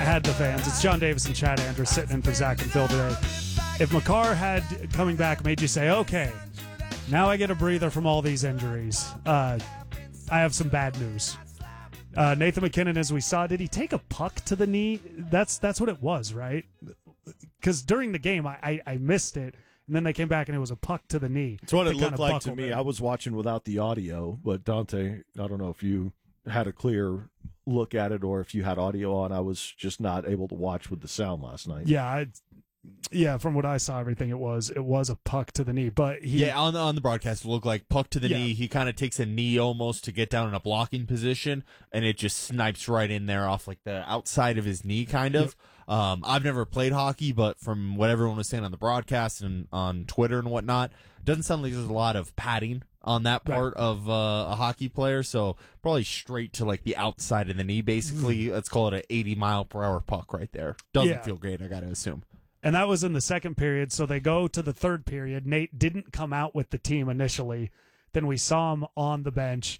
had the fans. It's John Davis and Chad Andrews sitting in for Zach and Phil today. If Makar had coming back made you say, okay, now I get a breather from all these injuries, I have some bad news. Nathan MacKinnon, as we saw, did he take a puck to the knee? That's what it was, right? Because during the game, I missed it, and then they came back and it was a puck to the knee. It's what it looked like to me. I was watching without the audio, but Dante, I don't know if you had a clear look at it or if you had audio on. I was just not able to watch with the sound last night. Yeah, from what I saw, everything it was a puck to the knee. But on the broadcast, it looked like puck to the knee. He kind of takes a knee almost to get down in a blocking position, and it just snipes right in there off like the outside of his knee, kind of. Yep. I've never played hockey, but from what everyone was saying on the broadcast and on Twitter and whatnot, it doesn't sound like there's a lot of padding on that part of a hockey player, so probably straight to like the outside of the knee, basically. Let's call it an 80-mile-per-hour puck right there. Doesn't feel great, I gotta assume. And that was in the second period, so they go to the third period. Nate didn't come out with the team initially. Then we saw him on the bench.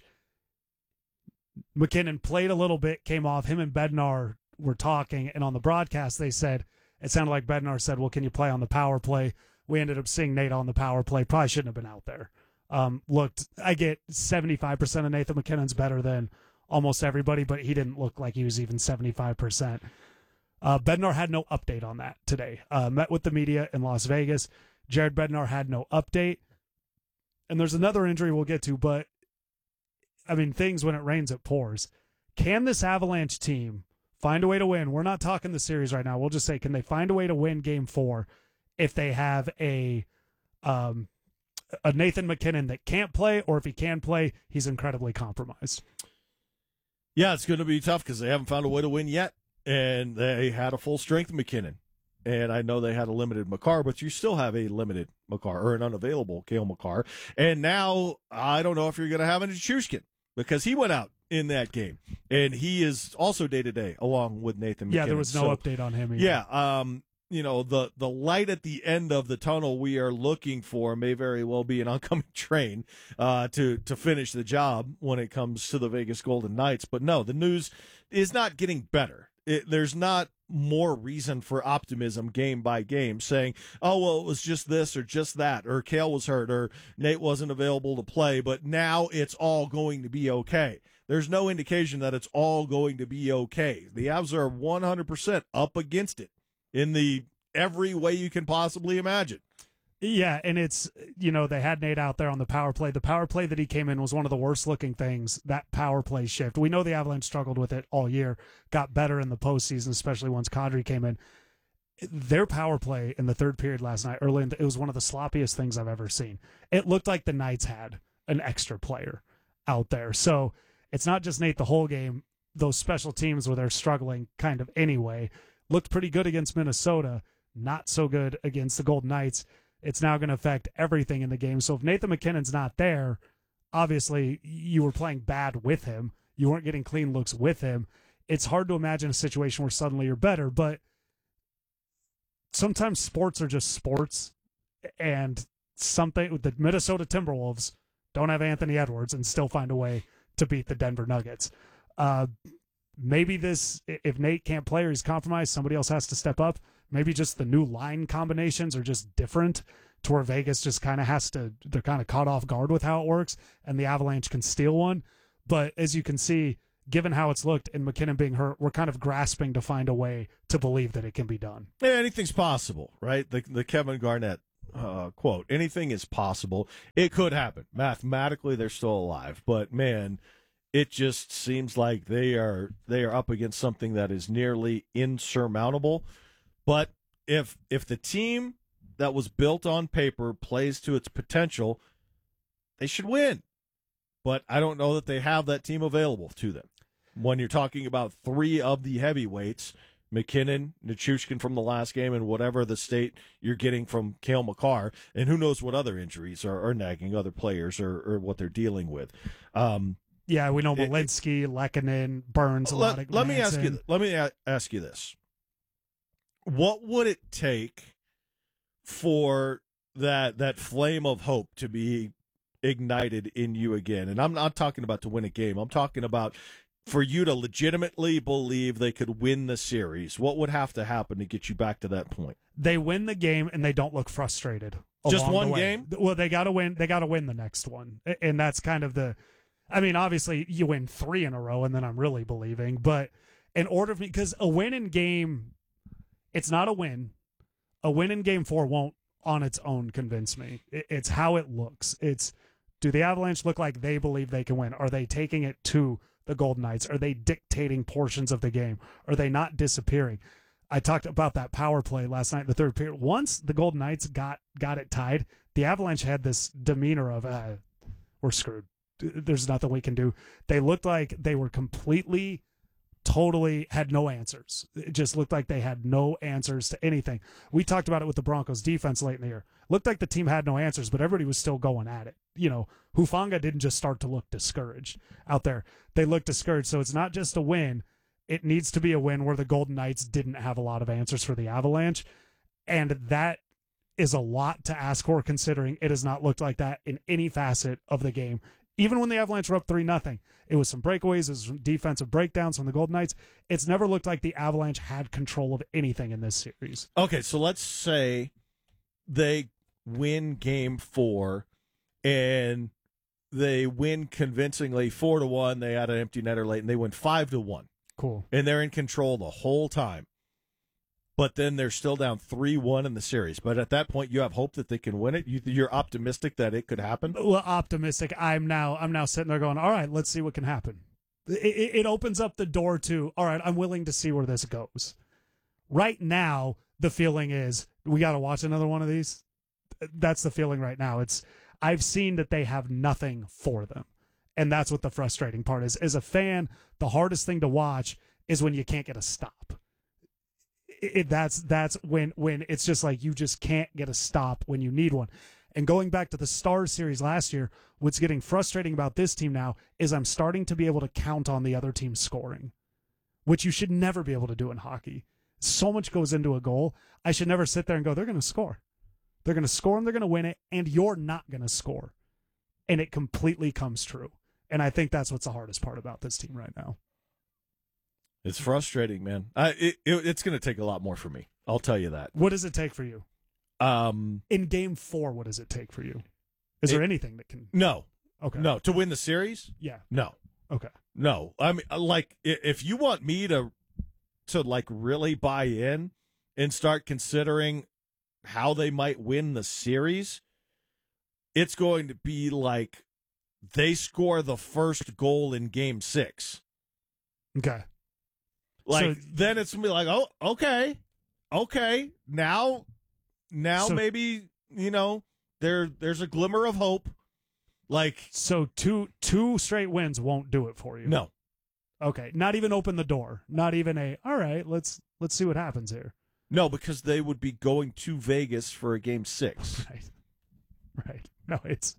MacKinnon played a little bit, came off. Him and Bednar were talking, and on the broadcast they said, it sounded like Bednar said, well, can you play on the power play? We ended up seeing Nate on the power play. Probably shouldn't have been out there. I get 75% of Nathan MacKinnon's better than almost everybody, but he didn't look like he was even 75%. Bednar had no update on that today. Met with the media in Las Vegas. Jared Bednar had no update. And there's another injury we'll get to, but I mean, things when it rains, it pours. Can this Avalanche team find a way to win? We're not talking the series right now. We'll just say, can they find a way to win Game 4 if they have a Nathan MacKinnon that can't play, or if he can play, he's incredibly compromised? Yeah, it's going to be tough because they haven't found a way to win yet. And they had a full-strength MacKinnon. And I know they had a limited Makar, but you still have a limited Makar, or an unavailable Cale Makar. And now, I don't know if you're going to have a Nichushkin, because he went out in that game. And he is also day-to-day, along with Nathan MacKinnon. Yeah, there was no update on him either. Yeah, the light at the end of the tunnel we are looking for may very well be an oncoming train to finish the job when it comes to the Vegas Golden Knights. But no, the news is not getting better. There's not more reason for optimism game by game saying, oh, well, it was just this or just that, or Cale was hurt, or Nate wasn't available to play, but now it's all going to be okay. There's no indication that it's all going to be okay. The Avs are 100% up against it in the every way you can possibly imagine. Yeah, and it's, they had Nate out there on the power play. The power play that he came in was one of the worst looking things, that power play shift. We know the Avalanche struggled with it all year, got better in the postseason, especially once Kadri came in. Their power play in the third period last night, it was one of the sloppiest things I've ever seen. It looked like the Knights had an extra player out there. So it's not just Nate the whole game. Those special teams where they're struggling kind of anyway looked pretty good against Minnesota, not so good against the Golden Knights. It's now going to affect everything in the game. So if Nathan MacKinnon's not there, obviously you were playing bad with him. You weren't getting clean looks with him. It's hard to imagine a situation where suddenly you're better, but sometimes sports are just sports, and the Minnesota Timberwolves don't have Anthony Edwards and still find a way to beat the Denver Nuggets. Maybe if Nate can't play or he's compromised, somebody else has to step up. Maybe just the new line combinations are just different to where Vegas just kind of they're kind of caught off guard with how it works, and the Avalanche can steal one. But as you can see, given how it's looked and MacKinnon being hurt, we're kind of grasping to find a way to believe that it can be done. Yeah, anything's possible, right? The Kevin Garnett quote, anything is possible. It could happen. Mathematically, they're still alive. But, man, it just seems like they are up against something that is nearly insurmountable. But if the team that was built on paper plays to its potential, they should win. But I don't know that they have that team available to them. When you're talking about three of the heavyweights, MacKinnon, Nichushkin from the last game, and whatever the state you're getting from Cale Makar, and who knows what other injuries are nagging other players or what they're dealing with. Yeah, we know Walensky, Lehkonen, Burns. Let me ask you this: what would it take for that flame of hope to be ignited in you again? And I'm not talking about to win a game. I'm talking about for you to legitimately believe they could win the series, what would have to happen to get you back to that point? They win the game and they don't look frustrated. Just along one the way. game? Well, they got to win. They got to win the next one, and that's kind of the. I mean, obviously, you win 3 in a row, and then I'm really believing. But in order, because a win in game, it's not a win. A win in game 4 won't, on its own, convince me. It's how it looks. It's, do the Avalanche look like they believe they can win? Are they taking it to the Golden Knights? Are they dictating portions of the game? Are they not disappearing? I talked about that power play last night in the third period. Once the Golden Knights got it tied, the Avalanche had this demeanor of, we're screwed. There's nothing we can do. They looked like they were completely, totally had no answers. It just looked like they had no answers to anything. We talked about it with the Broncos defense late in the year. Looked like the team had no answers, but everybody was still going at it. You know, Hufanga didn't just start to look discouraged out there. They looked discouraged. So it's not just a win. It needs to be a win where the Golden Knights didn't have a lot of answers for the Avalanche. And that is a lot to ask for, considering it has not looked like that in any facet of the game. Even when the Avalanche were up 3-0, it was some breakaways, it was some defensive breakdowns from the Golden Knights. It's never looked like the Avalanche had control of anything in this series. Okay, so let's say they win game 4 and they win convincingly 4-1. They had an empty netter late and they win 5-1. Cool. And they're in control the whole time. But then they're still down 3-1 in the series. But at that point, you have hope that they can win it. You're optimistic that it could happen. Well, optimistic. I'm now sitting there going, all right, let's see what can happen. It opens up the door to, all right, I'm willing to see where this goes. Right now, the feeling is we got to watch another one of these. That's the feeling right now. I've seen that they have nothing for them. And that's what the frustrating part is. As a fan, the hardest thing to watch is when you can't get a stop. That's when it's just like you just can't get a stop when you need one. And going back to the Stars series last year, what's getting frustrating about this team now is I'm starting to be able to count on the other team scoring, which you should never be able to do in hockey. So much goes into a goal. I should never sit there and go, they're going to score. They're going to score and they're going to win it, and you're not going to score. And it completely comes true. And I think that's what's the hardest part about this team right now. It's frustrating, man. It's going to take a lot more for me. I'll tell you that. What does it take for you? In game 4, what does it take for you? Is there anything that can? No. Okay. No. To win the series? Yeah. No. Okay. No. I mean, like, if you want me to like really buy in and start considering how they might win the series, it's going to be like they score the first goal in game 6. Okay. Like, then it's going to be like, oh, okay. Now maybe, there's a glimmer of hope. Like, so two straight wins won't do it for you. No. Okay. Not even open the door. Not even all right, let's see what happens here. No, because they would be going to Vegas for a game 6. Right. No, it's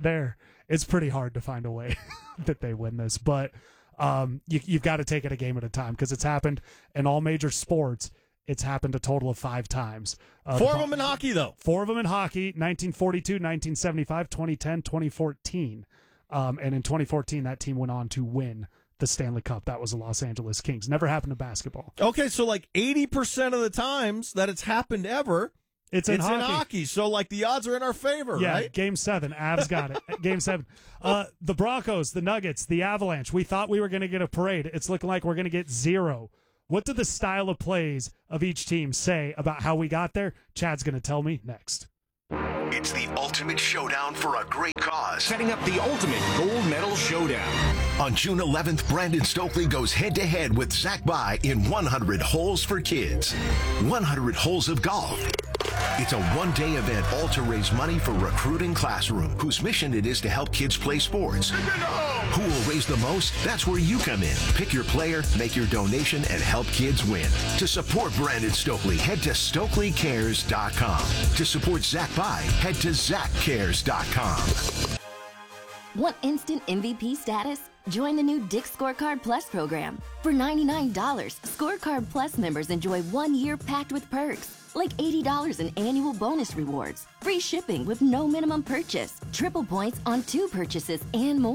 pretty hard to find a way that they win this, but you've got to take it a game at a time, because it's happened in all major sports. It's happened a total of 5 times. 4 of them in hockey, though. 4 of them in hockey, 1942, 1975, 2010, 2014. And in 2014, that team went on to win the Stanley Cup. That was the Los Angeles Kings. Never happened to basketball. Okay, so like 80% of the times that it's happened ever, it's in hockey. So like the odds are in our favor, yeah, right? Game 7, Avs got it. Game 7. The Broncos, the Nuggets, the Avalanche. We thought we were going to get a parade. It's looking like we're going to get 0. What do the style of plays of each team say about how we got there? Chad's going to tell me next. It's the ultimate showdown for a great cause. Setting up the ultimate gold medal showdown. On June 11th, Brandon Stokely goes head-to-head with Zach By in 100 Holes for Kids. 100 holes of golf. It's a one-day event all to raise money for Recruiting Classroom, whose mission it is to help kids play sports. Who will raise the most? That's where you come in. Pick your player, make your donation, and help kids win. To support Brandon Stokely, head to StokelyCares.com. To support Zach By, head to ZachCares.com. Want instant MVP status? Join the new Dick's Scorecard Plus program. For $99, Scorecard Plus members enjoy 1 year packed with perks, like $80 in annual bonus rewards, free shipping with no minimum purchase, triple points on 2 purchases, and more.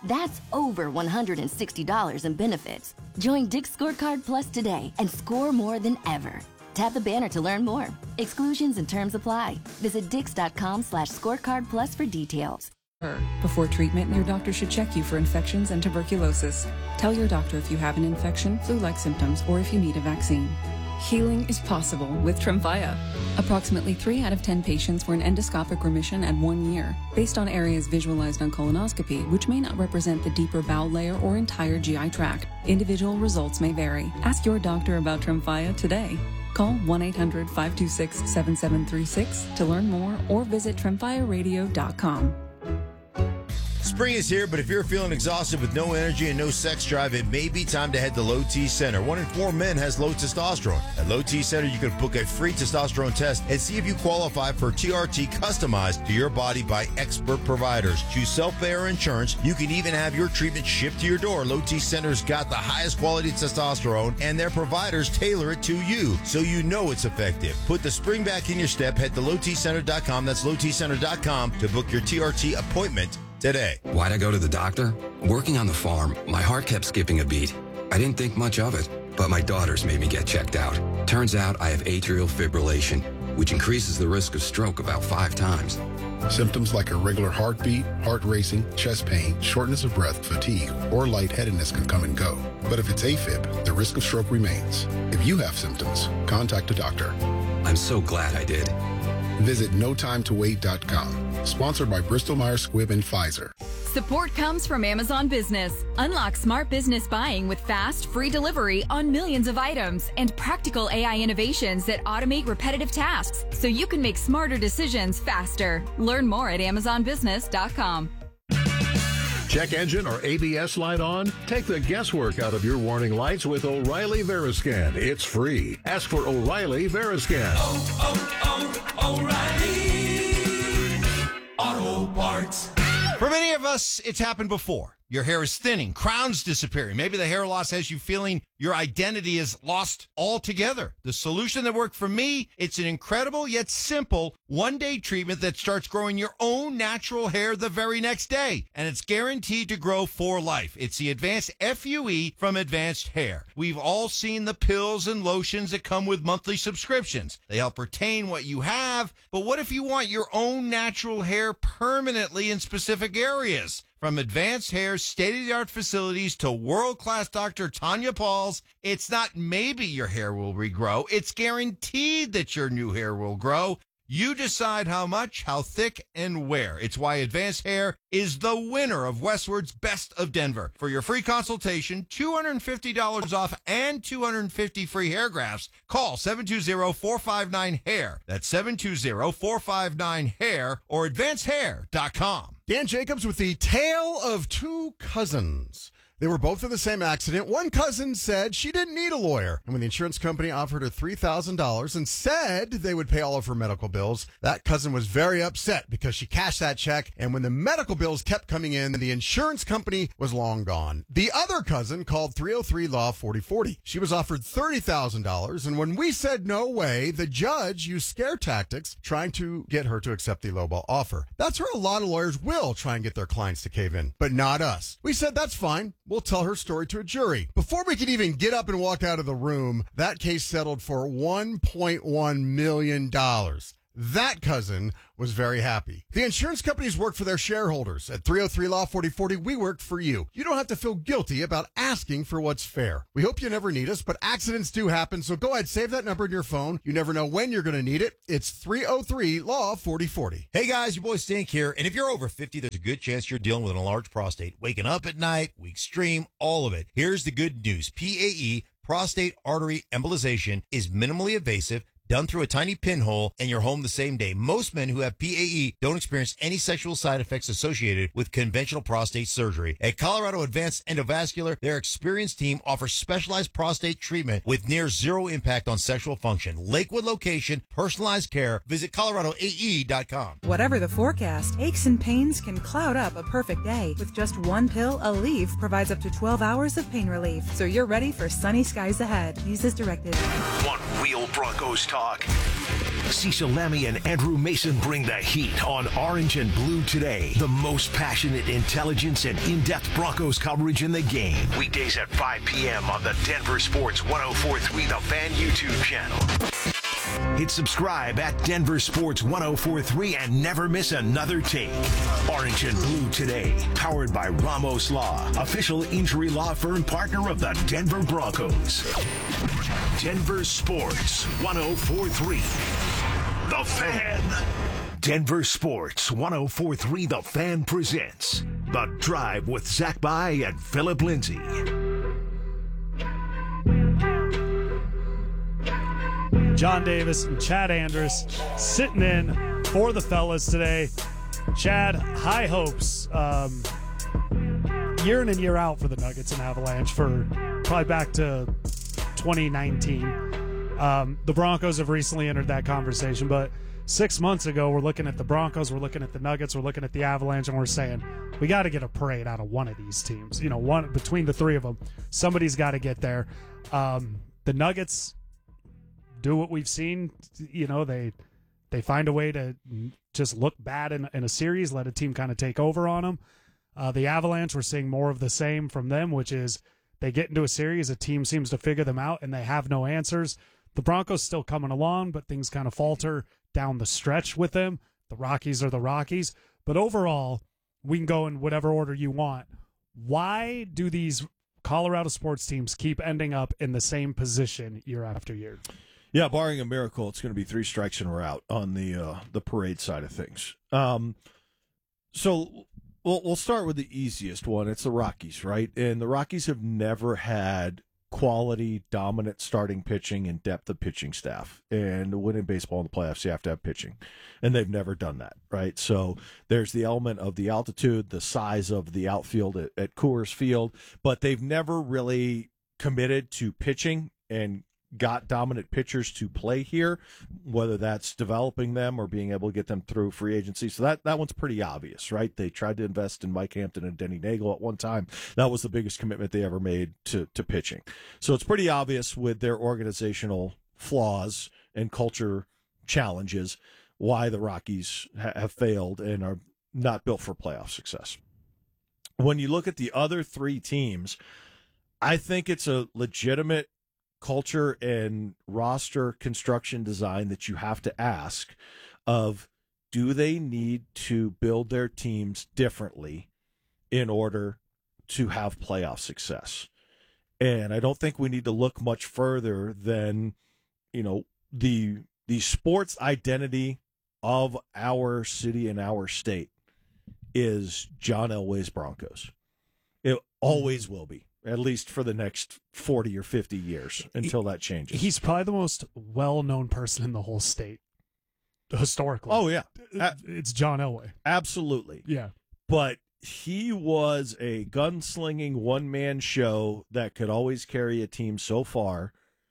That's over $160 in benefits. Join Dick's Scorecard Plus today and score more than ever. Tap the banner to learn more. Exclusions and terms apply. Visit dix.com/scorecard plus for details. Before treatment, your doctor should check you for infections and tuberculosis. Tell your doctor if you have an infection, flu-like symptoms, or if you need a vaccine. Healing is possible with Tremfya. Approximately 3 out of 10 patients were in endoscopic remission at 1 year, based on areas visualized on colonoscopy, which may not represent the deeper bowel layer or entire GI tract. Individual results may vary. Ask your doctor about Tremfya today. Call 1-800-526-7736 to learn more or visit tremfyaradio.com. Spring is here, but if you're feeling exhausted with no energy and no sex drive, it may be time to head to Low T Center. 1 in 4 men has low testosterone. At Low T Center, you can book a free testosterone test and see if you qualify for TRT customized to your body by expert providers. Choose self-pay or insurance. You can even have your treatment shipped to your door. Low T Center's got the highest quality testosterone, and their providers tailor it to you, so you know it's effective. Put the spring back in your step. Head to lowtcenter.com. That's lowtcenter.com to book your TRT appointment today. Why'd I go to the doctor? Working on the farm, my heart kept skipping a beat. I didn't think much of it, but my daughters made me get checked out. Turns out I have atrial fibrillation, which increases the risk of stroke about 5 times. Symptoms like irregular heartbeat, heart racing, chest pain, shortness of breath, fatigue, or lightheadedness can come and go. But if it's AFib, the risk of stroke remains. If you have symptoms, contact a doctor. I'm so glad I did. Visit notimetowait.com. Sponsored by Bristol-Myers Squibb and Pfizer. Support comes from Amazon Business. Unlock smart business buying with fast, free delivery on millions of items and practical AI innovations that automate repetitive tasks so you can make smarter decisions faster. Learn more at amazonbusiness.com. Check engine or ABS light on? Take the guesswork out of your warning lights with O'Reilly Veriscan. It's free. Ask for O'Reilly Veriscan. O'Reilly Auto Parts. For many of us, it's happened before. Your hair is thinning, crowns disappearing. Maybe the hair loss has you feeling your identity is lost altogether. The solution that worked for me, it's an incredible yet simple one-day treatment that starts growing your own natural hair the very next day. And it's guaranteed to grow for life. It's the Advanced FUE from Advanced Hair. We've all seen the pills and lotions that come with monthly subscriptions. They help retain what you have, but what if you want your own natural hair permanently in specific areas? From Advanced Hair's state-of-the-art facilities to world-class Dr. Tanya Paul's, it's not maybe your hair will regrow. It's guaranteed that your new hair will grow. You decide how much, how thick, and where. It's why Advanced Hair is the winner of Westward's Best of Denver. For your free consultation, $250 off and 250 free hair grafts, call 720-459-HAIR. That's 720-459-HAIR or advancedhair.com. Dan Jacobs with the tale of 2 cousins. They were both in the same accident. One cousin said she didn't need a lawyer. And when the insurance company offered her $3,000 and said they would pay all of her medical bills, that cousin was very upset because she cashed that check. And when the medical bills kept coming in, the insurance company was long gone. The other cousin called 303-LAW 4040. She was offered $30,000. And when we said no way, the judge used scare tactics trying to get her to accept the lowball offer. That's where a lot of lawyers will try and get their clients to cave in, but not us. We said that's fine. We'll tell her story to a jury. Before we could even get up and walk out of the room, that case settled for $1.1 million. That cousin was very happy. The insurance companies work for their shareholders. At 303-LAW 4040, we work for you. You don't have to feel guilty about asking for what's fair. We hope you never need us, but accidents do happen, so go ahead, save that number in your phone. You never know when you're going to need it. It's 303-LAW 4040. Hey guys, your boy Stink here. And if you're over 50, there's a good chance you're dealing with an enlarged prostate. Waking up at night, weak stream, all of it. Here's the good news. PAE, prostate artery embolization, is minimally invasive, done through a tiny pinhole, and you're home the same day. Most men who have PAE don't experience any sexual side effects associated with conventional prostate surgery. At Colorado Advanced Endovascular, their experienced team offers specialized prostate treatment with near zero impact on sexual function. Lakewood location, personalized care. Visit coloradoae.com. Whatever the forecast, aches and pains can cloud up a perfect day. With just one pill, Aleve provides up to 12 hours of pain relief. So you're ready for sunny skies ahead. Use as directed. One Wheel Broncos talk. Cecil Lammy and Andrew Mason bring the heat on Orange and Blue Today. The most passionate intelligence and in-depth Broncos coverage in the game. Weekdays at 5 p.m. on the Denver Sports 104.3 The Fan YouTube channel. Hit subscribe at Denver Sports 104.3 and never miss another take. Orange and Blue Today, powered by Ramos Law, official injury law firm partner of the Denver Broncos. Denver Sports 104.3 The Fan. Denver Sports 104.3 The Fan presents The Drive with Zach By and Philip Lindsay. John Davis and Chad Andrus sitting in for the fellas today. Chad, high hopes year in and year out for the Nuggets and Avalanche for probably back to 2019. The Broncos have recently entered that conversation, but 6 months ago, we're looking at the Broncos, we're looking at the Nuggets, we're looking at the Avalanche, and we're saying, we got to get a parade out of one of these teams. You know, one between the three of them, somebody's got to get there. The Nuggets do what we've seen. You know, they find a way to just look bad in a series, let a team kind of take over on them. The Avalanche, we're seeing more of the same from them, which is they get into a series, a team seems to figure them out, and they have no answers. The Broncos still coming along, but things kind of falter down the stretch with them. The Rockies are the Rockies. But overall, we can go in whatever order you want. Why do these Colorado sports teams keep ending up in the same position year after year? Yeah, barring a miracle, it's going to be 3 strikes and we're out on the parade side of things. So we'll start with the easiest one. It's the Rockies, right? And the Rockies have never had quality, dominant starting pitching and depth of pitching staff. And winning baseball in the playoffs, you have to have pitching. And they've never done that, right? So there's the element of the altitude, the size of the outfield at Coors Field, but they've never really committed to pitching and got dominant pitchers to play here, whether that's developing them or being able to get them through free agency. So that one's pretty obvious, right? They tried to invest in Mike Hampton and Denny Nagel at one time. That was the biggest commitment they ever made to pitching. So it's pretty obvious with their organizational flaws and culture challenges why the Rockies have failed and are not built for playoff success. When you look at the other 3 teams, I think it's a legitimate culture and roster construction design that you have to ask of, do they need to build their teams differently in order to have playoff success? And I don't think we need to look much further than, you know, the sports identity of our city and our state is John Elway's Broncos. It always will be. At least for the next 40 or 50 years until that changes. He's probably the most well-known person in the whole state, historically. Oh, yeah. It's John Elway. Absolutely. Yeah. But he was a gunslinging one-man show that could always carry a team so far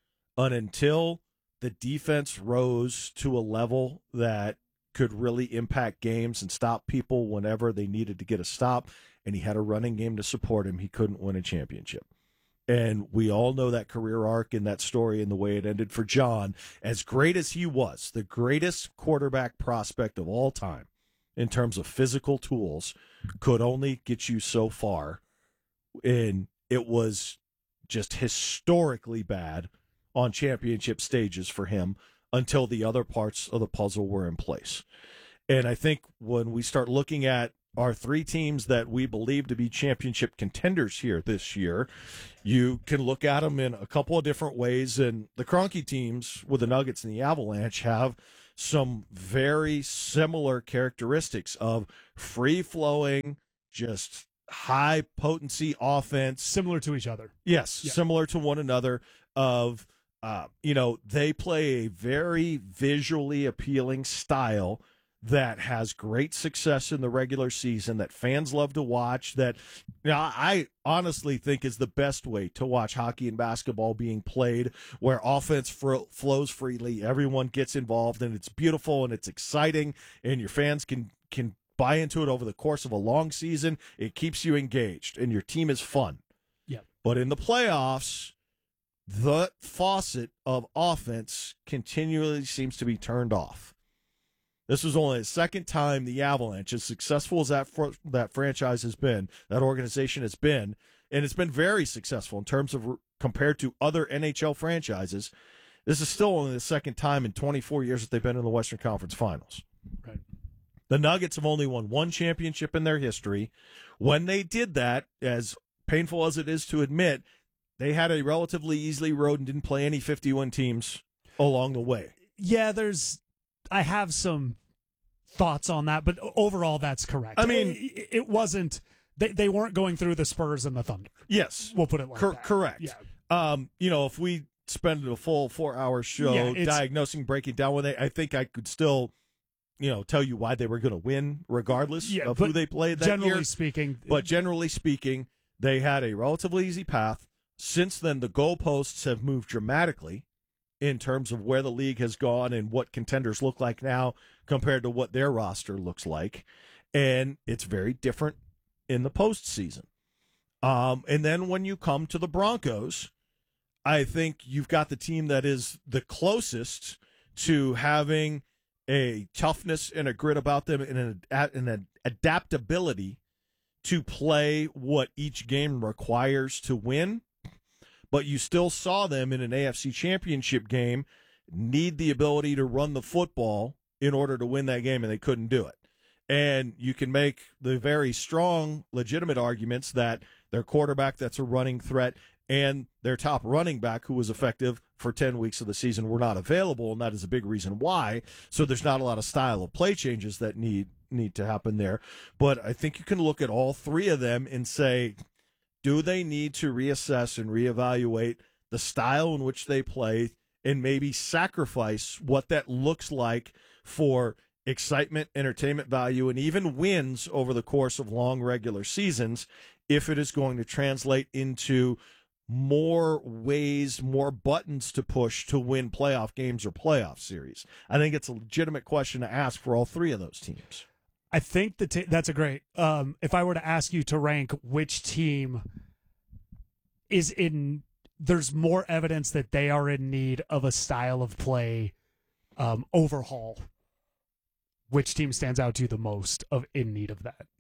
until the defense rose to a level that could really impact games and stop people whenever they needed to get a stop. And he had a running game to support him. He couldn't win a championship. And we all know that career arc and that story and the way it ended for John. As great as he was, the greatest quarterback prospect of all time in terms of physical tools, could only get you so far. And it was just historically bad on championship stages for him until the other parts of the puzzle were in place. And I think when we start looking at our 3 teams that we believe to be championship contenders here this year, you can look at them in a couple of different ways. And the Kroenke teams with the Nuggets and the Avalanche have some very similar characteristics of free-flowing, just high-potency offense. Similar to each other. Yes, yeah. Similar to one another of, they play a very visually appealing style that has great success in the regular season, that fans love to watch, that I honestly think is the best way to watch hockey and basketball being played, where offense flows freely, everyone gets involved, and it's beautiful and it's exciting, and your fans can buy into it over the course of a long season. It keeps you engaged, and your team is fun. Yeah. But in the playoffs, the faucet of offense continually seems to be turned off. This was only the second time the Avalanche, as successful as that franchise has been, that organization has been, and it's been very successful in terms of compared to other NHL franchises. This is still only the second time in 24 years that they've been in the Western Conference Finals. Right. The Nuggets have only won one championship in their history. When they did that, as painful as it is to admit, they had a relatively easy road and didn't play any 51 teams along the way. Yeah, I have some thoughts on that, but overall that's correct. I mean, it wasn't, they weren't going through the Spurs and the Thunder. Yes. We'll put it like that. Correct. Yeah. If we spend a full 4-hour show diagnosing, breaking down with it, I think I could still, tell you why they were going to win regardless of who they played that generally year. Speaking. But generally speaking, they had a relatively easy path. Since then, the goalposts have moved dramatically in terms of where the league has gone and what contenders look like now compared to what their roster looks like. And it's very different in the postseason. And then when you come to the Broncos, I think you've got the team that is the closest to having a toughness and a grit about them and an adaptability to play what each game requires to win. But you still saw them in an AFC championship game need the ability to run the football in order to win that game, and they couldn't do it. And you can make the very strong, legitimate arguments that their quarterback that's a running threat and their top running back, who was effective for 10 weeks of the season, were not available, and that is a big reason why. So there's not a lot of style of play changes that need to happen there. But I think you can look at all three of them and say, do they need to reassess and reevaluate the style in which they play and maybe sacrifice what that looks like for excitement, entertainment value, and even wins over the course of long regular seasons if it is going to translate into more ways, more buttons to push to win playoff games or playoff series? I think it's a legitimate question to ask for all three of those teams. I think that's a great. If I were to ask you to rank which team is in, there's more evidence that they are in need of a style of play overhaul. Which team stands out to you the most in need of that?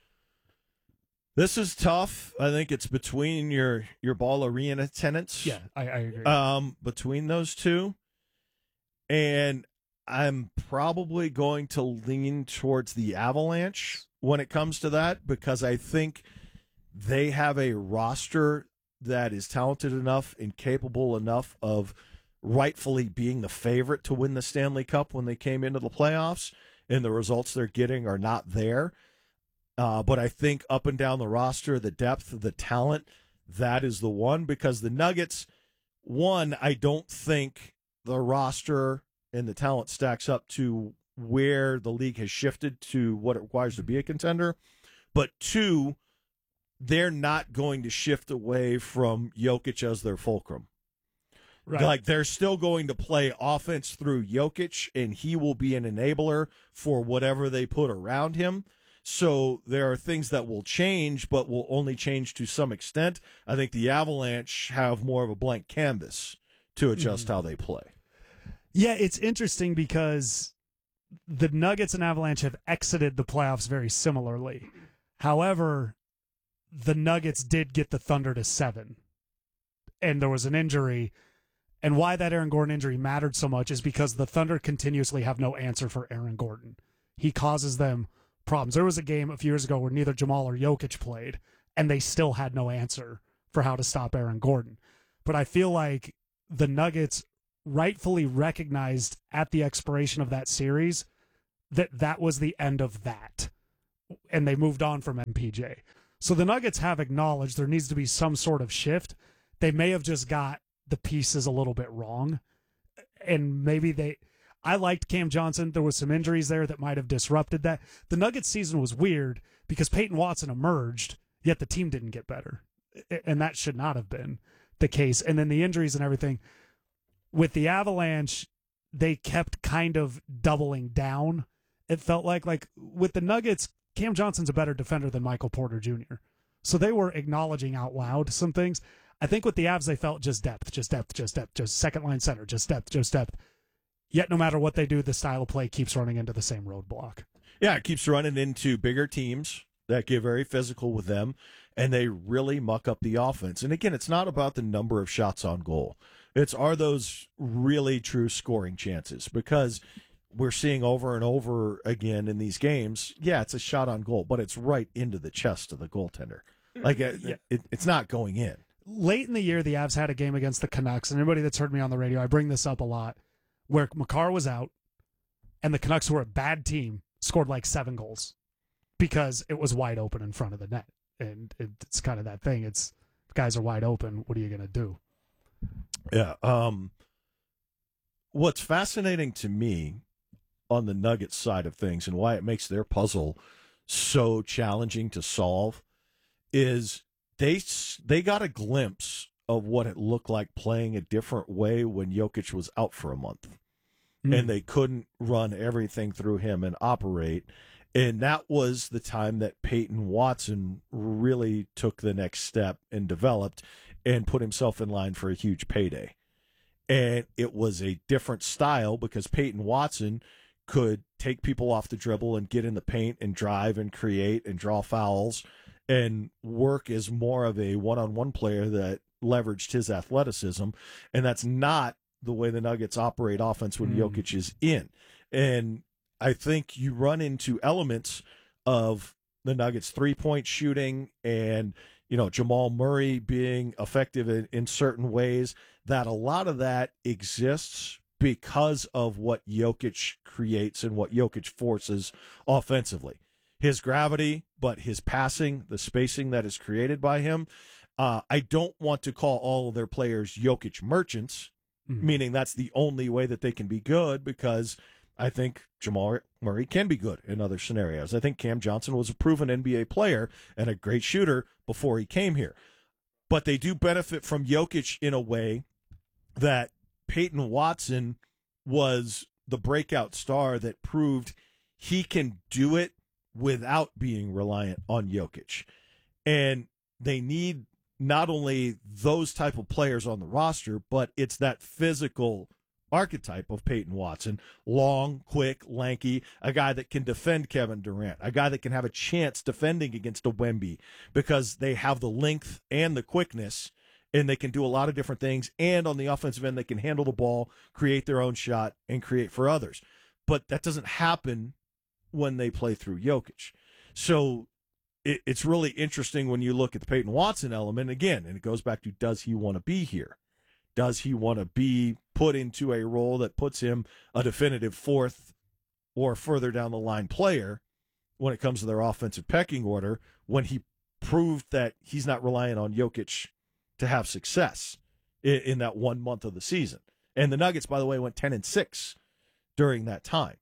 This is tough. I think it's between your Ball Arena tenants. Yeah, I agree. Between those two, and I'm probably going to lean towards the Avalanche when it comes to that, because I think they have a roster that is talented enough and capable enough of rightfully being the favorite to win the Stanley Cup when they came into the playoffs, and the results they're getting are not there. But I think up and down the roster, the depth, the talent, that is the one, because the Nuggets, one, I don't think the roster and the talent stacks up to where the league has shifted to what it requires to be a contender. But two, they're not going to shift away from Jokic as their fulcrum. Right. Like, they're still going to play offense through Jokic, and he will be an enabler for whatever they put around him. So there are things that will change, but will only change to some extent. I think the Avalanche have more of a blank canvas to adjust how they play. Yeah, it's interesting because the Nuggets and Avalanche have exited the playoffs very similarly. However, the Nuggets did get the Thunder to 7, and there was an injury. And why that Aaron Gordon injury mattered so much is because the Thunder continuously have no answer for Aaron Gordon. He causes them problems. There was a game a few years ago where neither Jamal or Jokic played, and they still had no answer for how to stop Aaron Gordon. But I feel like the Nuggets rightfully recognized at the expiration of that series that was the end of that, and they moved on from MPJ. So the Nuggets have acknowledged there needs to be some sort of shift. They may have just got the pieces a little bit wrong, and maybe I liked Cam Johnson. There was some injuries there that might have disrupted that. The Nuggets season was weird because Peyton Watson emerged, yet the team didn't get better, and that should not have been the case. And then the injuries and everything. With the Avalanche, they kept kind of doubling down. It felt like with the Nuggets, Cam Johnson's a better defender than Michael Porter Jr. So they were acknowledging out loud some things. I think with the Avs, they felt just depth, just second line center, just depth. Yet no matter what they do, the style of play keeps running into the same roadblock. Yeah, it keeps running into bigger teams that get very physical with them, and they really muck up the offense. And again, it's not about the number of shots on goal. Are those really true scoring chances? Because we're seeing over and over again in these games, yeah, it's a shot on goal, but it's right into the chest of the goaltender. Like, it's not going in. Late in the year, the Avs had a game against the Canucks, and anybody that's heard me on the radio, I bring this up a lot, where Makar was out, and the Canucks, who were a bad team, scored like 7 goals because it was wide open in front of the net. And it's kind of that thing. It's, if guys are wide open, what are you going to do? Yeah. What's fascinating to me on the Nuggets side of things and why it makes their puzzle so challenging to solve is they got a glimpse of what it looked like playing a different way when Jokic was out for a month. And they couldn't run everything through him and operate. And that was the time that Peyton Watson really took the next step and developed and put himself in line for a huge payday. And it was a different style because Peyton Watson could take people off the dribble and get in the paint and drive and create and draw fouls and work as more of a one-on-one player that leveraged his athleticism. And that's not the way the Nuggets operate offense when Jokic is in. And I think you run into elements of the Nuggets 3-point shooting and, Jamal Murray being effective in certain ways, that a lot of that exists because of what Jokic creates and what Jokic forces offensively. His gravity, but his passing, the spacing that is created by him. I don't want to call all of their players Jokic merchants, meaning that's the only way that they can be good, because I think Jamal Murray can be good in other scenarios. I think Cam Johnson was a proven NBA player and a great shooter before he came here. But they do benefit from Jokic in a way that Peyton Watson was the breakout star that proved he can do it without being reliant on Jokic. And they need not only those type of players on the roster, but it's that physical archetype of Peyton Watson, long, quick, lanky, a guy that can defend Kevin Durant, a guy that can have a chance defending against a Wemby because they have the length and the quickness, and they can do a lot of different things. And on the offensive end, they can handle the ball, create their own shot, and create for others. But that doesn't happen when they play through Jokic. So it's really interesting when you look at the Peyton Watson element again, and it goes back to, does he want to be here? Does he want to be put into a role that puts him a definitive fourth or further down the line player when it comes to their offensive pecking order, when he proved that he's not relying on Jokic to have success in that 1 month of the season? And the Nuggets, by the way, went 10-6 during that time.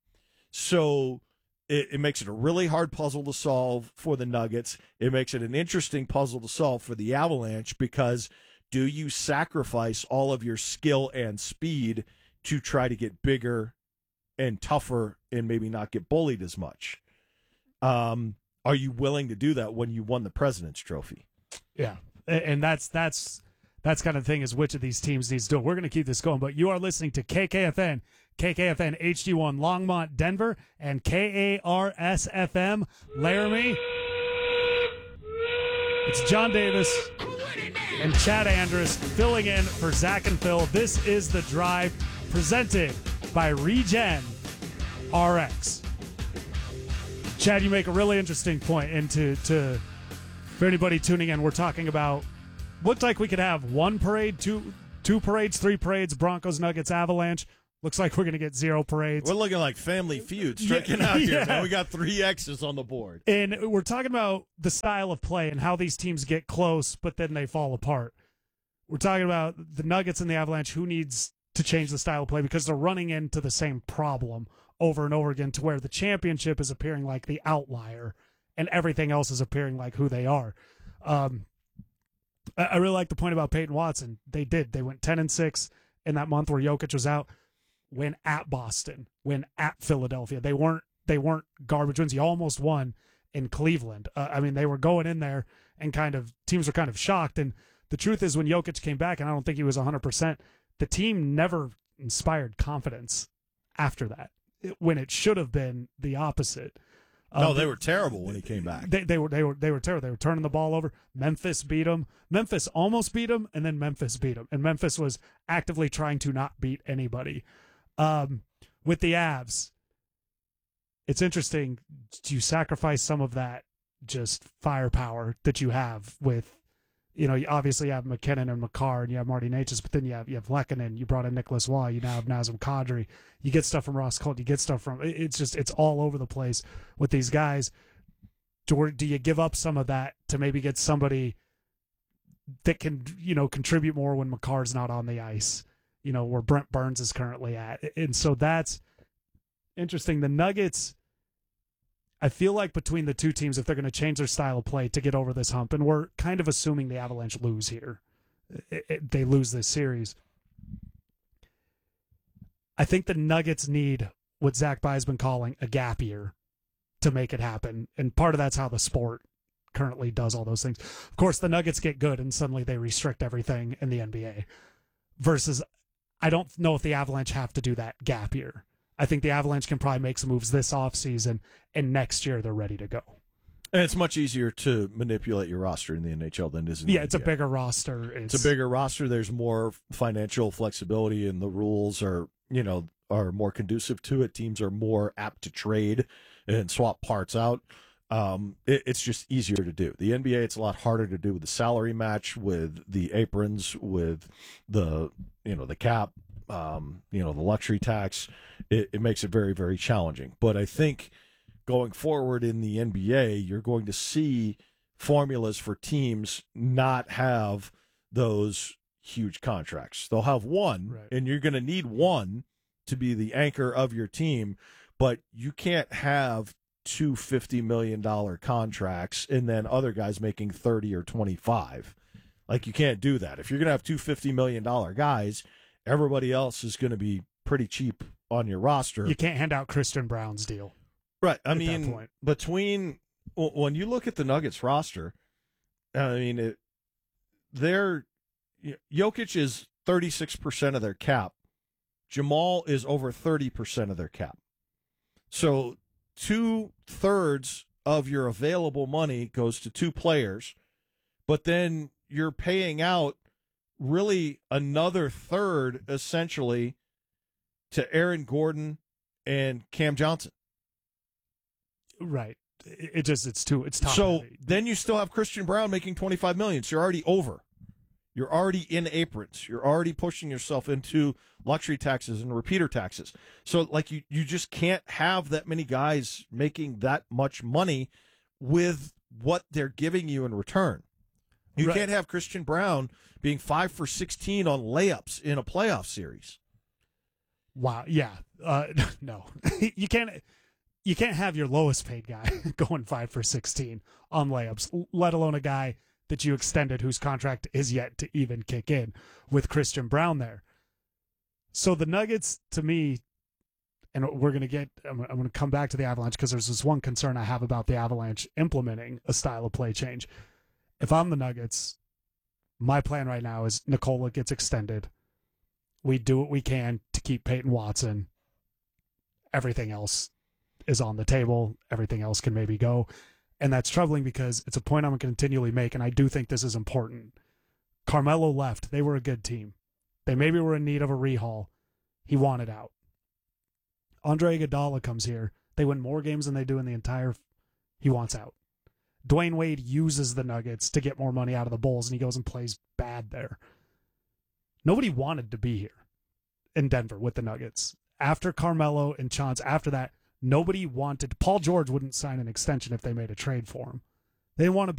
So it makes it a really hard puzzle to solve for the Nuggets. It makes it an interesting puzzle to solve for the Avalanche, because do you sacrifice all of your skill and speed to try to get bigger and tougher and maybe not get bullied as much? Are you willing to do that when you won the President's Trophy? Yeah, and that's kind of the thing, is which of these teams needs to do it. We're going to keep this going, but you are listening to KKFN HD1 Longmont, Denver, and KARS-FM Laramie. It's John Davis and Chad Andrus filling in for Zach and Phil. This is The Drive, presented by Regen RX. Chad, you make a really interesting point, and for anybody tuning in, we're talking about, looked like we could have one parade, two parades, 3 parades, Broncos, Nuggets, Avalanche. Looks like we're going to get 0 parades. We're looking like Family Feud striking out here. Now we got 3 X's on the board. And we're talking about the style of play and how these teams get close, but then they fall apart. We're talking about the Nuggets and the Avalanche, who needs to change the style of play, because they're running into the same problem over and over again, to where the championship is appearing like the outlier and everything else is appearing like who they are. I really like the point about Peyton Watson. They went 10-6 in that month where Jokic was out. Win at Boston, win at Philadelphia. They weren't garbage wins. You almost won in Cleveland. They were going in there and teams were kind of shocked. And the truth is when Jokic came back, and I don't think he was 100%, the team never inspired confidence after that, when it should have been the opposite. No, they were terrible when he came back. They were terrible. They were turning the ball over. Memphis beat them. Memphis almost beat them, and then Memphis beat them. And Memphis was actively trying to not beat anybody. With the Avs, it's interesting. Do you sacrifice some of that just firepower that you have with, you obviously have McKinnon and McCarr, and you have Marty Necas, but then you have Lehkonen. You brought in Nicholas Waugh. You now have Nazem Kadri. You get stuff from Ross Colt. You get stuff from. It's all over the place with these guys. Do you give up some of that to maybe get somebody that can contribute more when McCarr's not on the ice? Where Brent Burns is currently at, and so that's interesting. The Nuggets, I feel like between the two teams, if they're going to change their style of play to get over this hump, and we're kind of assuming the Avalanche lose here, they lose this series. I think the Nuggets need what Zach Bye's been calling a gap year to make it happen, and part of that's how the sport currently does all those things. Of course, the Nuggets get good, and suddenly they restrict everything in the NBA. Versus, I don't know if the Avalanche have to do that gap year. I think the Avalanche can probably make some moves this offseason, and next year they're ready to go. And it's much easier to manipulate your roster in the NHL than it is in the NBA. It's a bigger roster. It's a bigger roster. There's more financial flexibility, and the rules are more conducive to it. Teams are more apt to trade and swap parts out. It's just easier to do. The NBA, it's a lot harder to do with the salary match, with the aprons, with the cap, the luxury tax. It makes it very, very challenging. But I think going forward in the NBA, you're going to see formulas for teams not have those huge contracts. They'll have one, right, and you're going to need one to be the anchor of your team, but you can't have two $50 million contracts and then other guys making 30 or 25. Like, you can't do that. If you're going to have two $50 million guys, everybody else is going to be pretty cheap on your roster. You can't hand out Christian Brown's deal. Right. I mean, when you look at the Nuggets roster, Jokic is 36% of their cap. Jamal is over 30% of their cap. So 2/3 of your available money goes to two players, but then you're paying out really another third, essentially, to Aaron Gordon and Cam Johnson. Right. It's top So heavy. then you still have Christian Brown making $25 million. So you're already over. You're already in aprons. You're already pushing yourself into luxury taxes and repeater taxes. So, you just can't have that many guys making that much money with what they're giving you in return. You can't have Christian Brown being 5 for 16 on layups in a playoff series. Wow. Yeah. No. You can't have your lowest paid guy going 5 for 16 on layups, let alone a guy that you extended whose contract is yet to even kick in with Christian Brown there. So the Nuggets, to me, and I'm going to come back to the Avalanche because there's this one concern I have about the Avalanche implementing a style of play change. If I'm the Nuggets, my plan right now is Nikola gets extended. We do what we can to keep Peyton Watson. Everything else is on the table. Everything else can maybe go. And that's troubling because it's a point I'm going to continually make, and I do think this is important. Carmelo left. They were a good team. They maybe were in need of a rehaul. He wanted out. Andre Iguodala comes here. They win more games than they do in the entire... He wants out. Dwayne Wade uses the Nuggets to get more money out of the Bulls, and he goes and plays bad there. Nobody wanted to be here in Denver with the Nuggets. After Carmelo and Chance, after that, nobody wanted... Paul George wouldn't sign an extension if they made a trade for him. They didn't want to